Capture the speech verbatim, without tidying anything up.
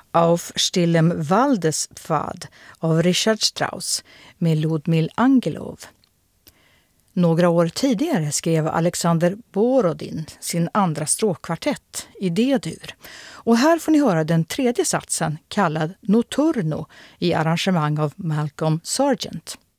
Auf stillem Waldespfad av Richard Strauss med Ludmil Angelov. Några år tidigare skrev Alexander Borodin sin andra stråkkvartett i D-dur. Och här får ni höra den tredje satsen kallad Notturno i arrangemang av Malcolm Sargent.